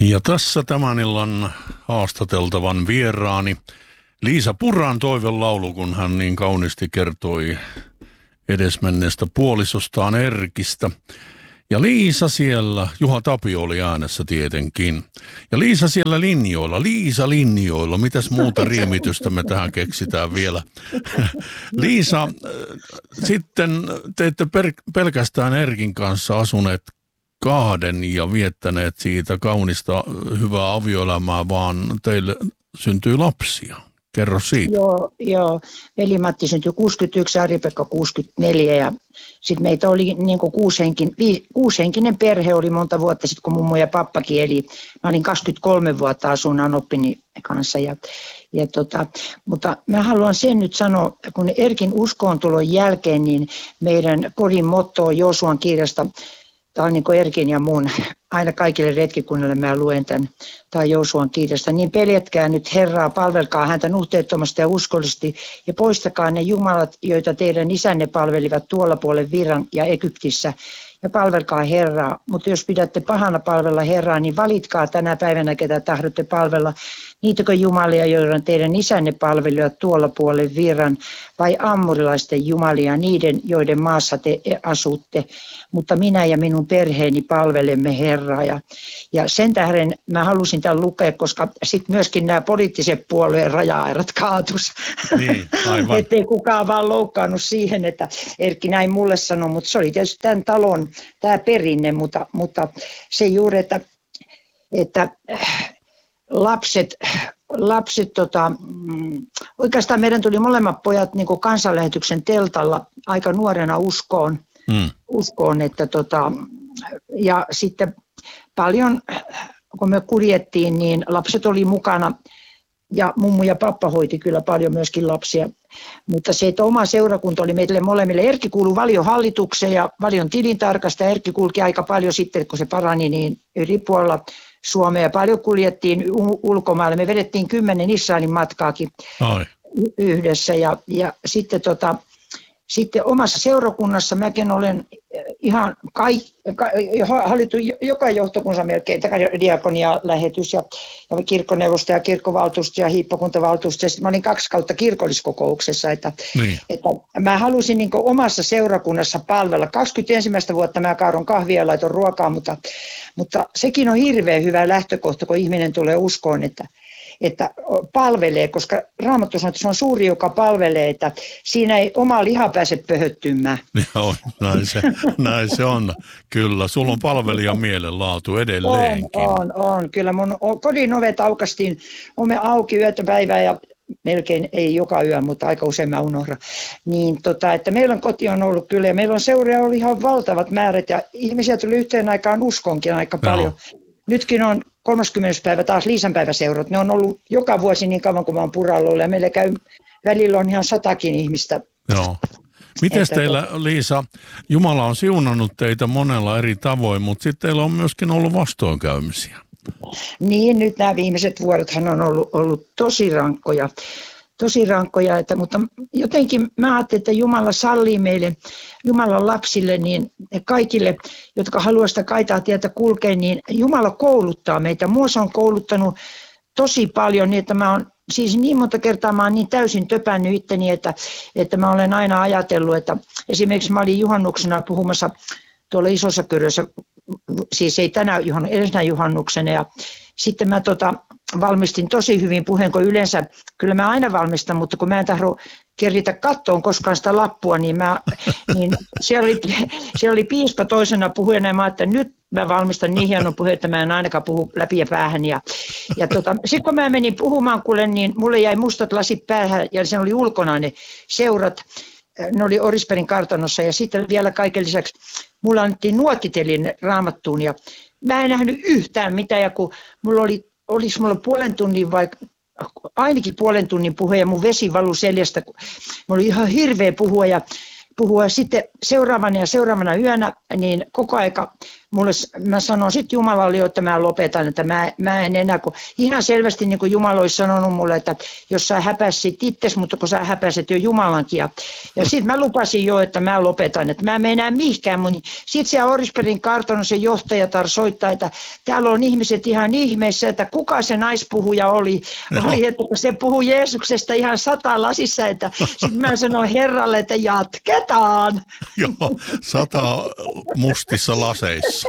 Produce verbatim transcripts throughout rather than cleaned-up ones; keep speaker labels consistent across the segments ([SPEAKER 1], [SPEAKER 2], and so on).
[SPEAKER 1] Ja tässä tämän illan haastateltavan vieraani Liisa Puran toivelaulu, kun hän niin kauniisti kertoi edesmenneestä puolisostaan Erkistä. Ja Liisa siellä, Juha Tapio oli äänessä tietenkin. Ja Liisa siellä linjoilla, Liisa linjoilla. Mitäs muuta riimitystä me tähän keksitään vielä? Liisa, sitten te ette per, pelkästään Erkin kanssa asuneet kahden ja viettäneet siitä kaunista hyvää avioelämää, vaan teille syntyi lapsia. Kerro siitä.
[SPEAKER 2] Joo, joo. Veli-Matti syntyi kuusikymmentäyksi, Ari-Pekka kuusikymmentäneljä ja sitten meitä oli niin kuin kuushenkin, vi, kuushenkinen perhe oli monta vuotta sitten, kun mummo ja pappakin eli. Mä olin kaksikymmentäkolme vuotta asun anoppini kanssa ja, ja tota, mutta mä haluan sen nyt sanoa, kun Erkin uskoontulon jälkeen, niin meidän kodin motto on Joosuan kirjasta. Tämä on niin kuin Erkin ja mun, aina kaikille retkikunnille mä luen tämän, tämä on Joosuan kirjasta. Niin peljetkää nyt Herraa, palvelkaa häntä nuhteettomasti ja uskollisesti ja poistakaa ne jumalat, joita teidän isänne palvelivat tuolla puolen Virran ja Egyptissä. Ja palvelkaa Herraa, mutta jos pidätte pahana palvella Herraa, niin valitkaa tänä päivänä, ketä tahdotte palvella. Niitäkö jumalia, joiden teidän isänne palvelivat tuolla puolen Virran, vai ammurilaisten jumalia, niiden, joiden maassa te asutte. Mutta minä ja minun perheeni palvelemme Herraa. Ja, ja sen tähden mä halusin tämän lukea, koska sitten myöskin nämä poliittiset puolueen raja-aidat kaatus.
[SPEAKER 1] Niin, aivan.
[SPEAKER 2] Ettei kukaan vaan loukkaannut siihen, että Erkki näin mulle sanoi, mutta se oli tietysti tämän talon tämä perinne, mutta, mutta se juuri, että, että lapset, lapset tota, oikeastaan meidän tuli molemmat pojat niin kuin kansanlähetyksen teltalla aika nuorena uskoon, mm. uskoon että tota, ja sitten paljon, kun me kuljettiin, niin lapset oli mukana ja mummu ja pappa hoiti kyllä paljon myöskin lapsia. Mutta se, että oma seurakunta oli meille molemmille. Erkki kuului Valion hallitukseen ja Valion tilintarkastaja. Erkki kulki aika paljon sitten, kun se parani, niin eri puolella Suomea paljon kuljettiin ulkomaille. Me vedettiin kymmenen Israelin matkaakin Ai. yhdessä. Ja, ja sitten, tota, sitten omassa seurakunnassa mäkin olen ihan kaikki, hallittu joka johtokunsa melkein, diakonia lähetys ja, ja kirkkoneuvosto ja kirkkovaltuusto ja hiippakuntavaltuusto. Ja sitten mä olin kaksi kautta kirkolliskokouksessa, että, niin. että mä halusin niin kuin omassa seurakunnassa palvella. kaksikymmentäyksi vuotta mä kaaron kahvia ja laiton ruokaa, mutta, mutta sekin on hirveän hyvä lähtökohta, kun ihminen tulee uskoon, että että palvelee, koska Raamattu sanoo, että se on suuri, joka palvelee, että siinä ei oma liha pääse pöhöttymään.
[SPEAKER 1] Joo, näin se, näin se on. Kyllä, sulla on palvelijan mielenlaatu edelleenkin.
[SPEAKER 2] On, on, on. Kyllä mun kodin ovet aukastiin, ome auki yötä päivää ja melkein ei joka yö, mutta aika usein mä unohdan. Niin tota, että meillä koti on ollut kyllä ja meillä on seuraa ollut ihan valtavat määrät ja ihmisiä tuli yhteen aikaan uskonkin aika paljon. No. Nytkin on kolmaskymmenes päivä taas liisanpäiväseurat. Ne on ollut joka vuosi niin kauan kuin mä oon Puralla ollut ja meillä käy, välillä on ihan satakin ihmistä.
[SPEAKER 1] Joo. Mites teillä, Liisa, Jumala on siunannut teitä monella eri tavoin, mutta sitten teillä on myöskin ollut vastoinkäymisiä.
[SPEAKER 2] Niin, nyt nämä viimeiset vuodethan on ollut, ollut tosi rankkoja. Tosi rankkoja, että, mutta jotenkin mä ajattelin, että Jumala sallii meille, Jumalan lapsille, niin kaikille, jotka haluaa sitä kaitaa tietä kulkea, niin Jumala kouluttaa meitä. Mua se on kouluttanut tosi paljon, niin että mä oon, siis niin monta kertaa mä oon niin täysin töpännyt itteni, että, että mä olen aina ajatellut, että esimerkiksi mä olin juhannuksena puhumassa tuolla Isossa Kyrössä, siis ei tänä juhann, edellisenä juhannuksena ja sitten mä tota, valmistin tosi hyvin puheen, kun yleensä, kyllä mä aina valmistan, mutta kun mä en tahdo kerritä kattoon koskaan sitä lappua, niin, mä, niin siellä, oli, siellä oli piispa toisena puhujana ja mä ajattelin, että nyt mä valmistan niin hienon puheen, että mä en ainakaan puhu läpi ja päähän. Ja, ja tota, sitten kun mä menin puhumaan kuule, niin mulle jäi mustat lasit päähän ja se oli ulkona ne seurat. Ne oli Orisperin kartanossa ja sitten vielä kaiken lisäksi mulla annettiin nuotitelin Raamattuun ja mä en nähnyt yhtään mitään ja kun mulla oli, olisi mulla puolen tunnin vai ainakin puolen tunnin puhe ja mun vesi valui seljästä, mulla oli ihan hirveä puhua ja puhua sitten seuraavana ja seuraavana yönä, niin koko aika mulle, mä sanon sitten Jumalalle jo, että mä lopetan, että mä, mä en enää, kun ihan selvästi niin kuin Jumala olisi sanonut mulle, että jos sä häpäsit itses, mutta kun sä häpäset jo Jumalankin. Ja, ja sitten mä lupasin jo, että mä lopetan, että mä en enää mihinkään. Sitten siellä Orisperin kartanon se johtajatar soittaa, että täällä on ihmiset ihan ihmeissä, että kuka se naispuhuja oli. No. Oli, että se puhui Jeesuksesta ihan sata lasissa, että sitten mä sanoin Herralle, että jatketaan.
[SPEAKER 1] Joo, sata mustissa laseissa.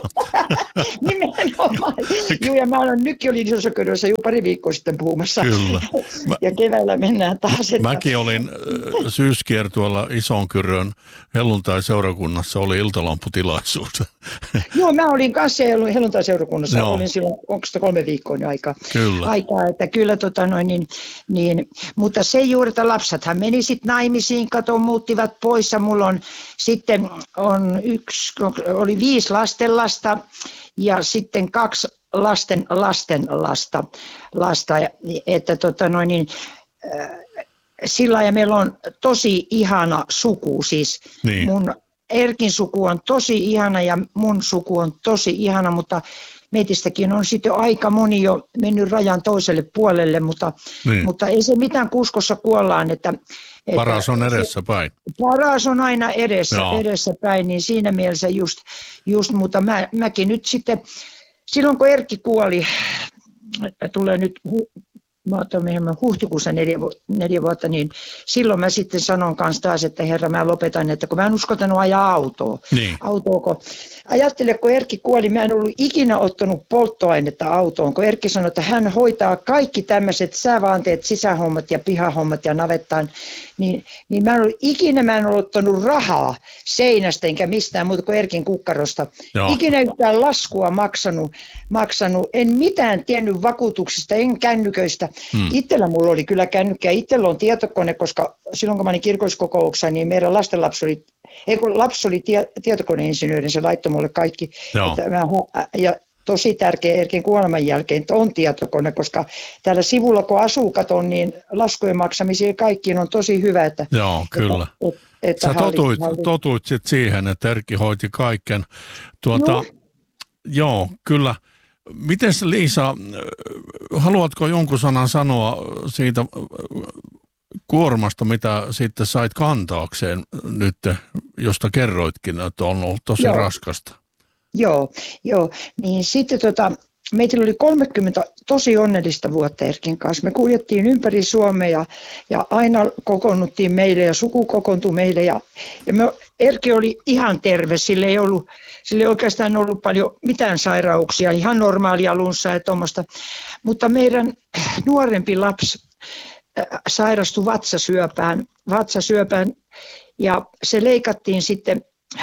[SPEAKER 2] Nimenomaan. Joo, ja mä olen nytkin olin Isosokerossa jo pari viikkoa sitten puhumassa.
[SPEAKER 1] Kyllä. Mä,
[SPEAKER 2] ja keväällä mennään taas. Että...
[SPEAKER 1] Mäkin olin syyskiertueella Isonkyrön helluntai-seurakunnassa, oli iltalamputilaisuus.
[SPEAKER 2] Joo, mä olin kanssa helluntai-seurakunnassa, no. Olin silloin, onko sitä kolme viikkoa niin aikaa.
[SPEAKER 1] Kyllä.
[SPEAKER 2] Aikaa, että kyllä tota noin, niin, niin, mutta se juuri, että lapsethan meni sitten naimisiin, kato, muuttivat pois ja mulla on sitten on yksi, oli viisi lastenlasta ja sitten kaksi lasten lasten lasta, lasta että tota noin niin, äh, sillä ja meillä on tosi ihana suku, siis niin. Mun Erkin suku on tosi ihana ja mun suku on tosi ihana, mutta meistäkin on sitten aika moni jo mennyt rajan toiselle puolelle, mutta, niin. mutta ei se mitään kuskossa kuollaan. Että, että
[SPEAKER 1] paras on edessäpäin.
[SPEAKER 2] Paras on aina edessä, edessäpäin, niin siinä mielessä just, just mutta mä, mäkin nyt sitten, silloin kun Erkki kuoli, tulee nyt mä otan huhtikuussa neljä, neljä vuotta, niin silloin mä sitten sanon kanssa taas, että herra, mä lopetan, että kun mä en uskaltanut ajaa autoa.
[SPEAKER 1] Niin.
[SPEAKER 2] autoa kun, ajattele, kun Erkki kuoli, mä en ollut ikinä ottanut polttoainetta autoon, kun Erkki sanoi, että hän hoitaa kaikki tämmöiset säävaanteet, sisähommat ja pihahommat ja navettaan, niin, niin mä en ollut ikinä mä en ollut ottanut rahaa seinästä enkä mistään muuta kuin Erkin kukkarosta. Joo. Ikinä yhtään laskua maksanut, maksanut, en mitään tiennyt vakuutuksista, en kännyköistä. Hmm. Itsellä mulla oli kyllä kännykkä, itsellä on tietokone, koska silloin kun mä olin kirkolliskokouksessa, niin meidän lastenlapsi oli, ei kun lapsi oli tie, tietokoneinsinööri, se laittoi mulle kaikki. Että mä, ja tosi tärkeä Erkin kuoleman jälkeen, että on tietokone, koska täällä sivulla kun asuu katon, niin laskujen maksamisia kaikkiin on tosi hyvä. Että,
[SPEAKER 1] joo, kyllä. Että, että Sä halli, totuit, halli... totuit sit siihen, että Erkki hoiti kaiken. Tuota, no. Joo, kyllä. Mites Liisa, haluatko jonkun sanan sanoa siitä kuormasta, mitä sitten sait kantaakseen nyt, josta kerroitkin, että on ollut tosi joo. raskasta? Joo, joo. Niin sitten tota, meillä oli kolmekymmentä tosi onnellista vuotta Erkin kanssa. Me kuljettiin ympäri Suomea ja, ja aina kokoonnuttiin meille ja suku kokoontui meille. Ja, ja me, Erkki oli ihan terve, sillä ei ollut... Sillä ei oikeastaan ollut paljon mitään sairauksia, ihan normaalia lunssaa ja tuommoista. Mutta meidän nuorempi lapsi sairastui vatsasyöpään, vatsasyöpään ja se leikattiin sitten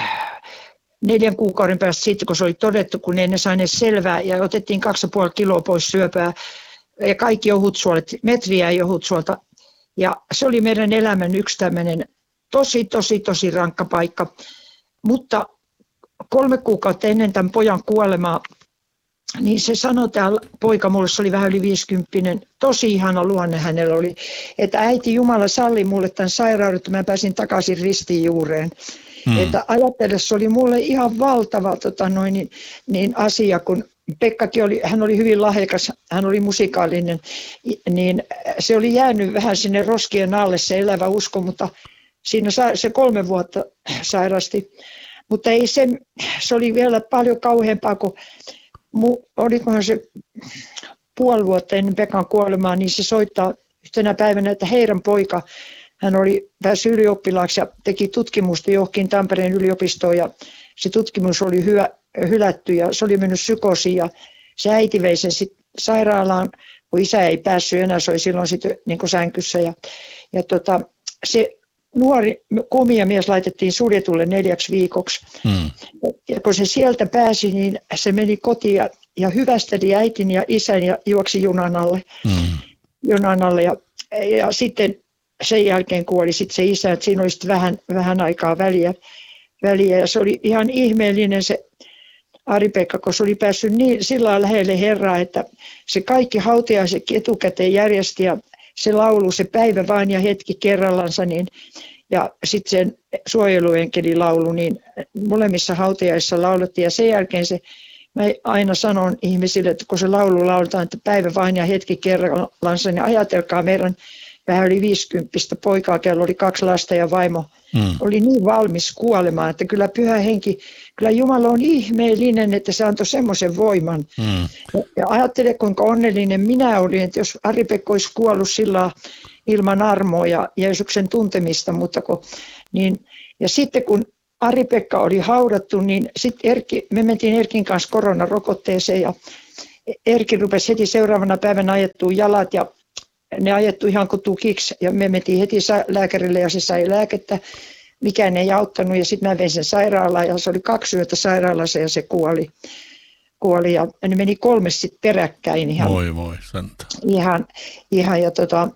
[SPEAKER 1] neljän kuukauden päästä siitä, kun se oli todettu, kun ei ne saaneet selvää ja otettiin kaksi ja puoli kiloa pois syöpää ja kaikki ohutsuolet, metriä ei ohutsuolta. Ja se oli meidän elämän yksi tämmöinen tosi, tosi, tosi rankka paikka, mutta kolme kuukautta ennen tämän pojan kuolemaa, niin se sanoi tämä poika, mulle se oli vähän yli viisikymppinen, tosi ihana luonne hänellä oli, että äiti Jumala salli mulle tämän sairauden, että mä pääsin takaisin ristiin juureen. Hmm. Että ajattele, se oli mulle ihan valtava tota noin, niin, niin asia, kun Pekkakin oli, hän oli hyvin lahjakas, hän oli musikaalinen, niin se oli jäänyt vähän sinne roskien alle se elävä usko, mutta siinä se kolme vuotta sairasti. Mutta ei se, se oli vielä paljon kauheampaa, kun mu, olikohan se puoli vuotta ennen Pekan kuolemaa, niin se soittaa yhtenä päivänä, että heidän poika, hän oli päässyt ylioppilaaksi ja teki tutkimusta johonkin Tampereen yliopistoon ja se tutkimus oli hyvä, hylätty ja se oli mennyt psykoosiin ja se äiti vei sen sitten sairaalaan, kun isä ei päässyt enää, se oli silloin sitten niin kuin sänkyssä ja, ja tota, se nuori komia mies laitettiin suljetulle neljäksi viikoksi. Hmm. Ja kun se sieltä pääsi, niin se meni kotiin ja, ja hyvästeli äitin ja isän ja juoksi junan alle. Hmm. Junan alle ja, ja sitten sen jälkeen kuoli sitten se isä, että siinä oli sitten vähän, vähän aikaa väliä, väliä. Ja se oli ihan ihmeellinen se Ari-Pekka, kun se oli päässyt niin sillä lähelle Herraa, että se kaikki hautajaiset etukäteen järjesti ja se laulu, se päivä vain ja hetki kerrallansa, niin
[SPEAKER 2] ja sitten sen suojeluenkelilaulu, niin molemmissa hautajaisissa laulettiin ja sen jälkeen se, mä aina sanon ihmisille, että kun se laulu lauletaan, että päivä vain ja hetki kerrallansa, niin ajatelkaa meidän vähän yli viisikymppistä poikaa, kello oli kaksi lasta ja vaimo mm. oli niin valmis kuolemaan, että kyllä Pyhä Henki, kyllä Jumala on ihmeellinen, että se antoi semmoisen voiman. Mm. Ja ajattele, kuinka onnellinen minä olin, että jos Ari-Pekka olisi kuollut sillä ilman armoa ja Jeesuksen tuntemista, mutta kun, niin, ja sitten kun Ari-Pekka oli haudattu, niin sitten Erkki, me mentiin Erkin kanssa koronarokotteeseen ja Erkki rupesi heti seuraavana päivänä ajettua jalat ja ne ajettu ihan kuin tukiksi ja me mentiin heti lääkärille ja se sai lääkettä. Mikään ei auttanut ja sitten mä vein sen sairaalaan ja se oli kaksi yötä sairaalassa ja se kuoli. kuoli ja ne meni kolme sitten peräkkäin ihan.
[SPEAKER 1] Voi voi, sentään.
[SPEAKER 2] Ihan, ihan ja tota,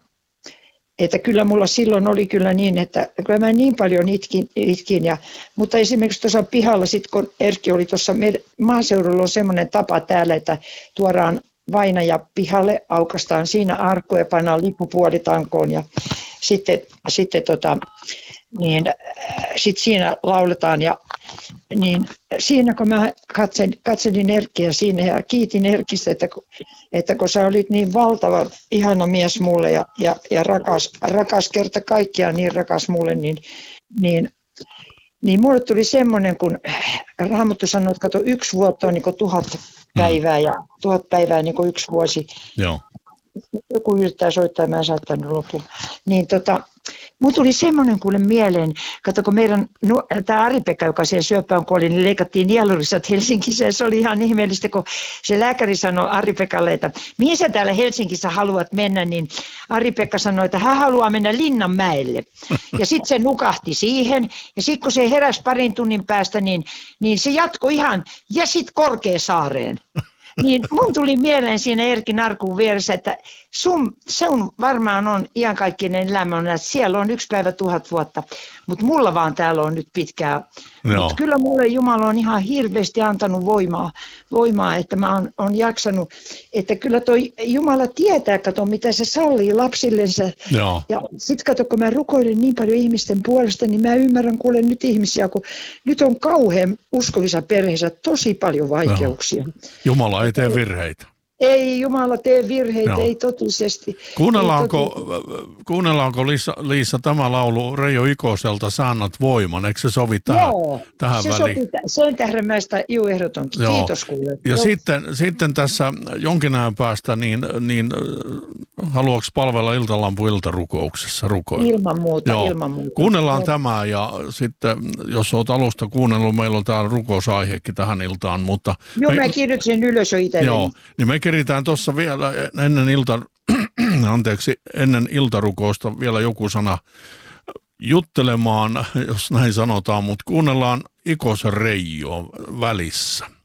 [SPEAKER 2] että kyllä mulla silloin oli kyllä niin, että kyllä mä niin paljon itkin, itkin ja, mutta esimerkiksi tuossa pihalla sitten kun Erkki oli tuossa, maaseudulla on semmoinen tapa täällä, että tuodaan vainaja pihalle, aukastaan siinä arkku ja pannaan lippupuolitankoon ja sitten, sitten tota, niin, sit siinä lauletaan ja niin, siinä kun mä katselin, katselin Erkkiä siinä ja kiitin Erkistä, että, että kun sä olit niin valtava ihana mies mulle ja, ja, ja rakas, rakas kerta kaikkiaan niin rakas mulle, niin, niin Niin mulle tuli semmoinen, kun Raamattu sanoo, että kato, yksi vuotta on niin kuin tuhat päivää ja tuhat päivää niin kuin yksi vuosi.
[SPEAKER 1] Joo.
[SPEAKER 2] Joku yrittää soittaa ja mä en saattanut loppuun. Niin tota, mun tuli semmoinen kuule mieleen, kato kun meidän, no, tämä Ari-Pekka, joka siihen syöpään kuoli, niin leikattiin nielurisat Helsingissä ja se oli ihan ihmeellistä, kun se lääkäri sanoi Ari-Pekalle, että mihin sä täällä Helsingissä haluat mennä, niin Ari-Pekka sanoi, että hän haluaa mennä Linnanmäelle. Ja sitten se nukahti siihen ja sitten kun se heräsi parin tunnin päästä, niin, niin se jatkoi ihan ja sitten Korkeasaareen. Niin mun tuli mieleen siinä Erkin arkun vieressä, että sun, sun varmaan on iankaikkinen elämä, että siellä on yksi päivä tuhat vuotta, mutta mulla vaan täällä on nyt pitkää. Mutta kyllä mulle Jumala on ihan hirveästi antanut voimaa, voimaa että mä oon, oon jaksanut, että kyllä toi Jumala tietää, kato mitä se sallii lapsillensa. Joo. Ja sit kato, kun mä rukoilen niin paljon ihmisten puolesta, niin mä ymmärrän kuulen nyt ihmisiä, kun nyt on kauhean uskovissa perheessä tosi paljon vaikeuksia. Joo.
[SPEAKER 1] Jumala ei tee virheitä.
[SPEAKER 2] Ei Jumala tee virheitä, Joo. ei totisesti.
[SPEAKER 1] Kuunnellaanko, ei totisesti. kuunnellaanko Liisa, Liisa tämä laulu Reijo Ikoselta Sä annat voiman, eikö se sovi tähän,
[SPEAKER 2] Joo,
[SPEAKER 1] tähän
[SPEAKER 2] se
[SPEAKER 1] väliin?
[SPEAKER 2] Sopii, se on tähdenmäistä, juu ehdotonkin. Joo. Kiitos kuule.
[SPEAKER 1] Ja sitten, sitten tässä jonkin ajan päästä, niin, niin haluatko palvella Iltalampu iltarukouksessa rukoilla?
[SPEAKER 2] Ilman muuta, Joo. ilman muuta.
[SPEAKER 1] Kuunnellaan Joo. tämä ja sitten, jos olet alusta kuunnellut, meillä on täällä rukousaihekin tähän iltaan, mutta...
[SPEAKER 2] Joo, me, mä kirjoitin ylös jo itselleni.
[SPEAKER 1] Joo, niin me keritään tuossa vielä ennen, ilta, anteeksi, ennen iltarukousta vielä joku sana juttelemaan, jos näin sanotaan, mutta kuunnellaan Ikosen Reijoa välissä.